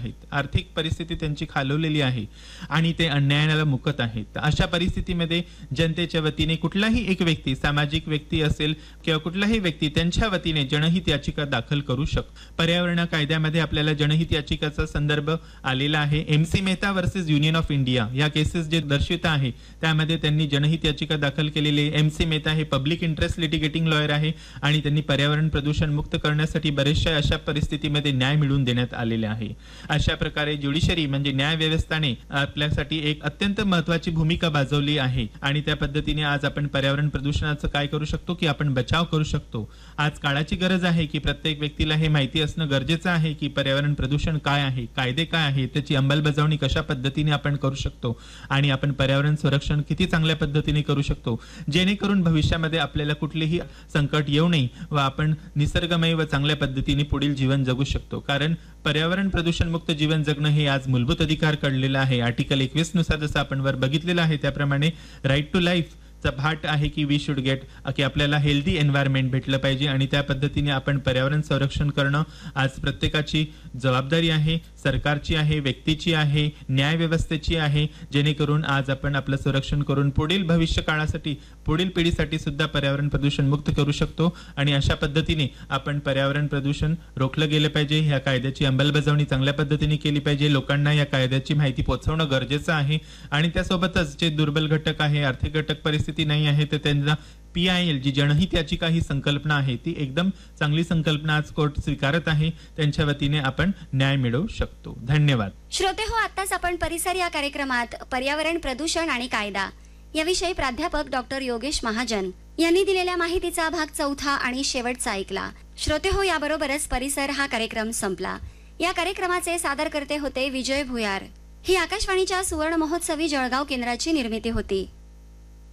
आहेत, आर्थिक परिस्थिती त्यांची खालवलेली आहे आणि ते अन्यायाला मुकत आहेत. अशा परिस्थितीमध्ये जनतेच्या वतीने कुठलाही एक व्यक्ती, सामाजिक व्यक्ती असेल किंवा कुठलाही व्यक्ती त्यांच्या वतीने जनहित याचिका दाखल करू शकतो. पर्यावरण कायद्यामध्ये आपल्याला जनहित याचिकाचा संदर्भ आलेला आहे. MC Mehta versus union of India या केसेस जे दर्शवित आहे त्यामध्ये त्यांनी जनहित याचिका दाखल केलेली. MC मेहता हे पब्लिक इंटरेस्ट लिटिगेटिंग लॉयर आहे आणि त्यांनी पर्यावरण प्रदूषण मुक्त करण्यासाठी बरेचशा अशा परिस्थितीमध्ये न्याय मिळवून देण्यात आलेले आहे. अशा प्रकारे ज्युडिशरी म्हणजे न्याय व्यवस्थाने आपल्यासाठी एक अत्यंत महत्त्वाची भूमिका बजावली आहे आणि त्या पद्धतीने आज आपण पर्यावरण प्रदूषणाचं काय करू शकतो की आपण बचाव करू शकतो. आज काळाची गरज आहे की प्रत्येक व्यक्तीला हे माहिती असणं गरजेचं आहे की पर्यावरण प्रदूषण काय आहे, कायदे काय आहे, त्याची अंमलबजावणी कशा पद्धतीने आपण करू शकतो आणि आपण पर्यावरण संरक्षण किती चांगल्या पद्धतीने करू शकतो, जेणेकरून भविष्यामध्ये आपल्याला कुठलेही संकट येऊ नये व आपण निसर्गमय व चांगल्या पद्धतीने पुढील जीवन जगू शकतो. कारण पर्यावरण प्रदूषण मुक्त जीवन जगणं हे आज मूलभूत अधिकार कळलेलं आहे. आर्टिकल 21 नुसार जसं आपण वर बघितलेलं आहे त्याप्रमाणे राईट टू लाईफ चा भाट आहे की वी शुड गेट की आपल्याला हेल्दी एन्व्हायरमेंट भेटलं पाहिजे आणि त्या पद्धतीने आपण पर्यावरण संरक्षण करणं आज प्रत्येकाची जबाबदारी आहे, सरकारची आहे, व्यक्तीची आहे, न्याय व्यवस्थेची आहे, जेणेकरून आज आपण आपलं संरक्षण करून पुढील भविष्य काळासाठी, पुढील पिढीसाठी सुद्धा पर्यावरण प्रदूषण मुक्त करू शकतो. आणि अशा पद्धतीने आपण पर्यावरण प्रदूषण रोखलं गेलं पाहिजे. ह्या कायद्याची अंमलबजावणी चांगल्या पद्धतीने केली पाहिजे. लोकांना या कायद्याची माहिती पोहोचवणं गरजेचं आहे आणि त्यासोबतच जे दुर्बल घटक आहे, आर्थिक घटक परिस्थिती नाही आहे तर त्यांना PIL जी जनहित याचिका ही संकल्पना आहे ती एकदम चांगली संकल्पना आज कोर्ट स्वीकारत आहे. त्यांच्या वतीने आपण न्याय मिळवू शकतो. धन्यवाद. श्रोते हो, आताच आपण परिसर या कार्यक्रमात पर्यावरण प्रदूषण आणि कायदा याविषयी प्राध्यापक डॉक्टर योगेश महाजन यांनी दिलेल्या माहितीचा भाग 4 आणि शेवटचा ऐकला. श्रोते हो, याबरोबरच परिसर हा कार्यक्रम संपला. या कार्यक्रमाचे सादरकर्ते होते विजय भुयार. ही आकाशवाणीच्या सुवर्ण महोत्सवी जळगाव केंद्राची निर्मिती होती.